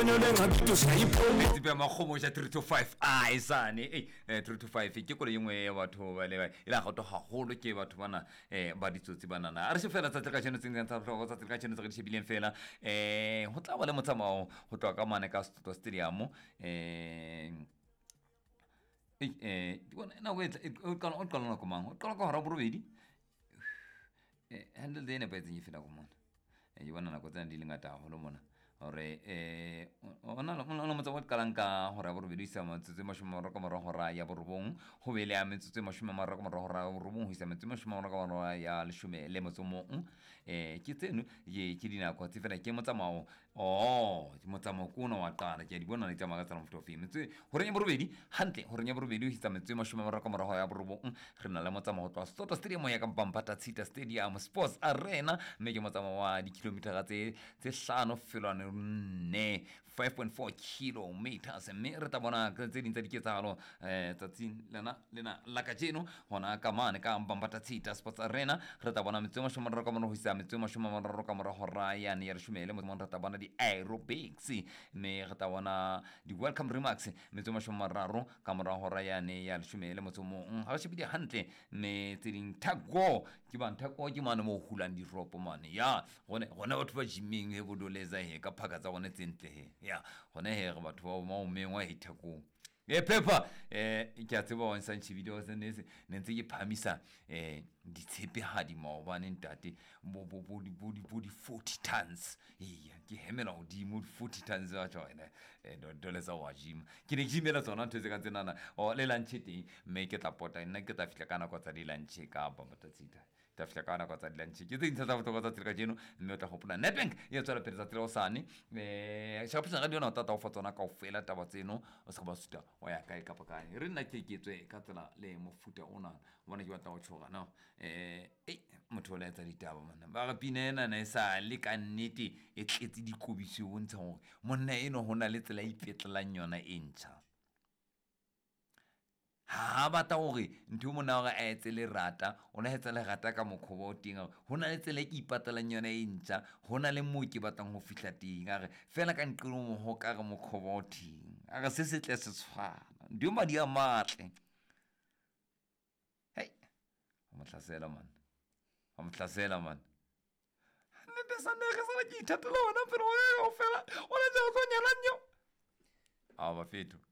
Be makgomo ja 3 to 5 ai sane 3 to 5 ke kole yengwe ya batho ba le ila go to haholo ke batho bana ba ditsotsi banana a re se fela tsa ka tseno tseng tsa go tsa ka tseno tsa di shebileng fela go tla ba le motsamao go twa ka mane ka stadium di bona na go o kana go mang o kana go hara borobedi handle the ne ba tseng fela go mona e bona na go tsena di lengata haholo mona ore ona motsa wa kalanka hora borobedi sa matsetse mashomara ka mara hora ya borobong ho bele ya metsetse mashomara ka mara hora borobong ho isa metsetse mashomara ka mara ya leshume le motsomo ke tseno ye ke dina kwa tsefela ke motsamao ke motsamao kuna wa qala ke di bona le tsamaka tsana mfuto fi metse hore ya borobedi hantle hore ya borobedi ho isa metsetse mashomara ka mara ya borobong re na le motsamao twa Soto Stadium ya ka Mpampata Tshita Stadium Sports Arena mme ke motsamao wa dikilometara tse 5 felwane 5.4 kilometers mme re ta bona ka tse dintsa diketsalo tsatsing lena la ka jeno hona ka mane ka Mpampata Tshita Sports Arena re ta bona metsemo shomara ka mona ho isa metsemo shomara ka mora hora ya ne ya shumele mo re ta bona di aerobics mme re ta bona di welcome remarks metsemo shomara ka mora hora ya ne ya shumele motsomo ha se bidi hantle mme tseding tago ke ba ntako ke mane mo hulang di ropo mane ya gone batho ba jimming he bodoleza he ka phaka tsa gone tsentle he ya gone he re batho ba mo mengwa he thakong Pepper ke a tseba wa nsa video se ne ntse ke phamisa ditshepe ha di maobane ntate bo 40 tons ke hemela o di mo 40 tons wa tsona dole sa wa gym ke ne gymela tsona ntse ka tsenana o le lunch teng me ke tla pota nna ke tla fitla kana kwa tsa di lunch ka ba matatsita ta fitla kana kwa tsa di lunch ke tse tsa botho tsa tsela jeno mme o tla gopola Nedbank e tswela pele tsa tsela o sane sa pisa ga diona o tata o fatsona ka ofela taba tseno o se ba suta wa ya kae ka pakane re nna ke tswe ka tsela le mofuta ona bona ke batla go tshoga no motho le tsa ditaba monna ba ga pinena na sa le ka nnete e tletse dikobisi o ntsha gore monna eno hona le tsela ipetlelang yona e ntšha ha bata gore ntho mona ga a etse le rata ona hetsa le rata ka mokhobo o tinga hona le tsela ke ipatelang yona e ntšha hona le mo ke batlang go fihla teng ga re fela ka nqilo mo ho ka re mokhobo o ting ga se se tle se tshwana dio madi a matle Amotlasela man nne sa ne re sa ke ithatela ona pero o fela ona ja go nyala nyo ba feto